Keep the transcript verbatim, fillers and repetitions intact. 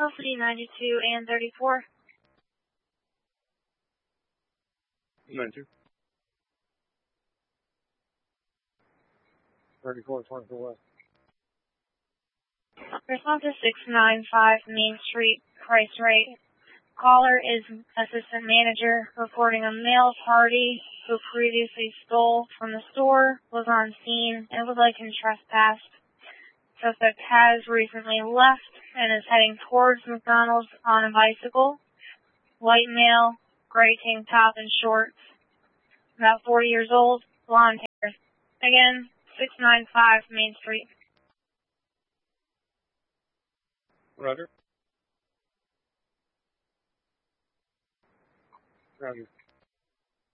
Custody ninety-two and thirty-four. ninety-two. thirty-four, twenty-four West. Response to six nine five Main Street, Christ Rate. Caller is assistant manager reporting a male party who previously stole from the store, was on scene, and would like him trespassed. Suspect has recently left and is heading towards McDonald's on a bicycle. White male, gray tank top and shorts. About forty years old, blonde hair. Again, six nine five Main Street. Roger. Roger.